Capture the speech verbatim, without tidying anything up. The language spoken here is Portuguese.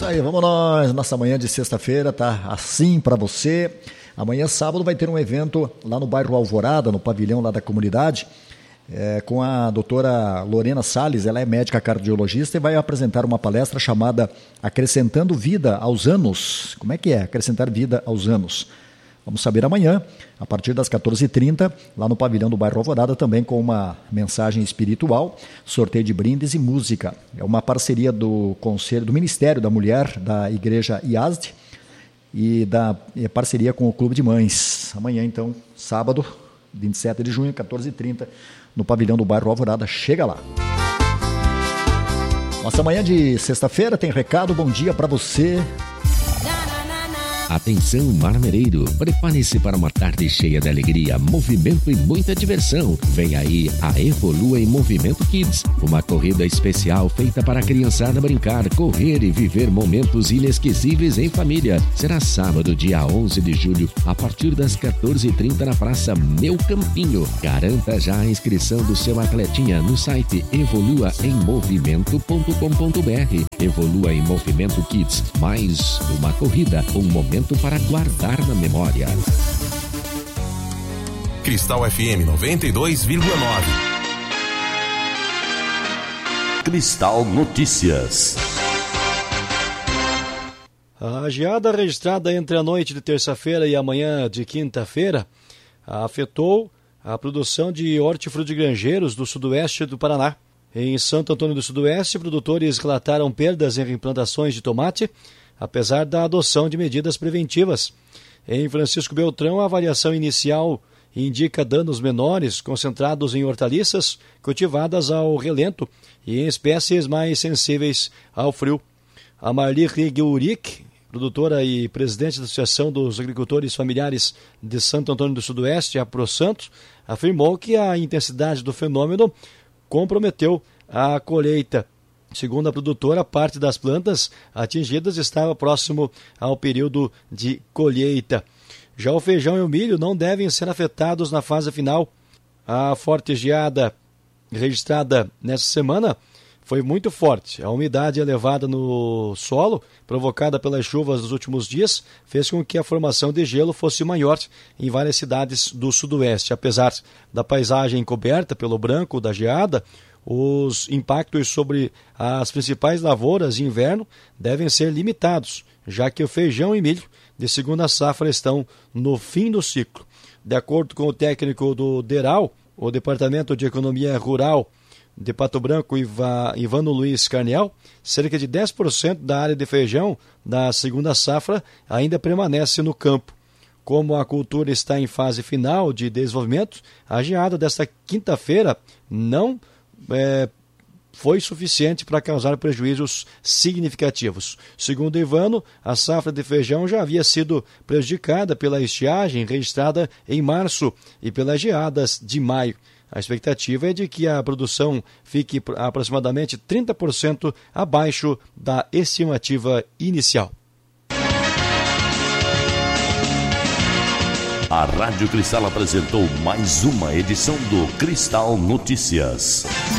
aí, vamos nós. Nossa manhã de sexta-feira tá assim para você. Amanhã, sábado, vai ter um evento lá no bairro Alvorada, no pavilhão lá da comunidade, é, com a doutora Lorena Salles. Ela é médica cardiologista e vai apresentar uma palestra chamada Acrescentando Vida aos Anos. Como é que é? Acrescentar vida aos anos. Vamos saber amanhã, a partir das quatorze e trinta, lá no pavilhão do bairro Alvorada, também com uma mensagem espiritual, sorteio de brindes e música. É uma parceria do Conselho, do Ministério da Mulher, da Igreja I A S D e da é parceria com o Clube de Mães. Amanhã, então, sábado, vinte e sete de junho, quatorze e trinta, no pavilhão do bairro Alvorada. Chega lá. Nossa manhã de sexta-feira tem recado. Bom dia para você. Atenção, marmereiro, prepare-se para uma tarde cheia de alegria, movimento e muita diversão. Vem aí a Evolua em Movimento Kids, uma corrida especial feita para a criançada brincar, correr e viver momentos inesquecíveis em família. Será sábado, dia onze de julho, a partir das quatorze e trinta na Praça Meu Campinho. Garanta já a inscrição do seu atletinha no site evolua em movimento ponto com ponto br. Evolua em Movimento Kids, mais uma corrida, um momento para guardar na memória. Cristal F M noventa e dois vírgula nove. Cristal Notícias. A geada registrada entre a noite de terça-feira e a manhã de quinta-feira afetou a produção de hortifrutigranjeiros do sudoeste do Paraná. Em Santo Antônio do Sudoeste, produtores relataram perdas em implantações de tomate, apesar da adoção de medidas preventivas. Em Francisco Beltrão, a avaliação inicial indica danos menores concentrados em hortaliças cultivadas ao relento e em espécies mais sensíveis ao frio. A Marli Riguric, produtora e presidente da Associação dos Agricultores Familiares de Santo Antônio do Sudoeste, a ProSanto, afirmou que a intensidade do fenômeno comprometeu a colheita. Segundo a produtora, parte das plantas atingidas estava próximo ao período de colheita. Já o feijão e o milho não devem ser afetados na fase final. A forte geada registrada nesta semana foi muito forte. A umidade elevada no solo, provocada pelas chuvas dos últimos dias, fez com que a formação de gelo fosse maior em várias cidades do sudoeste. Apesar da paisagem coberta pelo branco da geada, os impactos sobre as principais lavouras de inverno devem ser limitados, já que o feijão e milho de segunda safra estão no fim do ciclo. De acordo com o técnico do DERAL, o Departamento de Economia Rural de Pato Branco, Iva, Ivano Luiz Carniel, cerca de dez por cento da área de feijão da segunda safra ainda permanece no campo. Como a cultura está em fase final de desenvolvimento, a geada desta quinta-feira não é, foi suficiente para causar prejuízos significativos. Segundo Ivano, a safra de feijão já havia sido prejudicada pela estiagem registrada em março e pelas geadas de maio. A expectativa é de que a produção fique aproximadamente trinta por cento abaixo da estimativa inicial. A Rádio Cristal apresentou mais uma edição do Cristal Notícias.